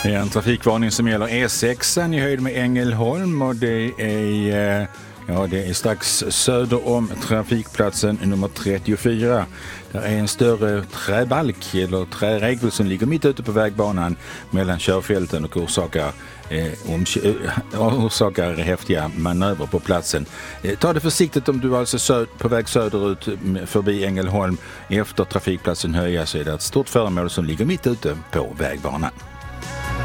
Det är en trafikvarning som gäller E6 i höjd med Ängelholm och det är strax söder om trafikplatsen nummer 34. Det är en större träbalk eller träregel som ligger mitt ute på vägbanan mellan körfälten och orsakar häftiga manöver på platsen. Ta det försiktigt om du alltså på väg söderut förbi Ängelholm. Efter trafikplatsen Höja så är det ett stort föremål som ligger mitt ute på vägbanan.